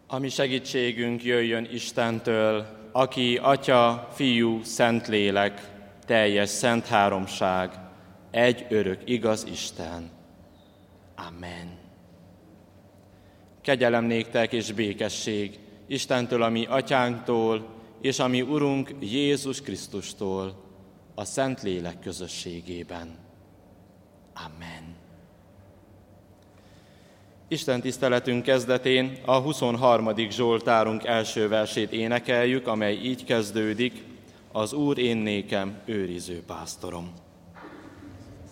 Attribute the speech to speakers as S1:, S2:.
S1: A mi segítségünk jöjjön Istentől, aki Atya, Fiú, Szentlélek, teljes szent háromság, egy örök igaz Isten. Amen. Kegyelem néktek és békesség Istentől, a mi Atyánktól, és a mi Urunk Jézus Krisztustól, a Szentlélek közösségében. Amen. Isten tiszteletünk kezdetén a 23. Zsoltárunk első versét énekeljük, amely így kezdődik: az Úr én nékem őriző pásztorom.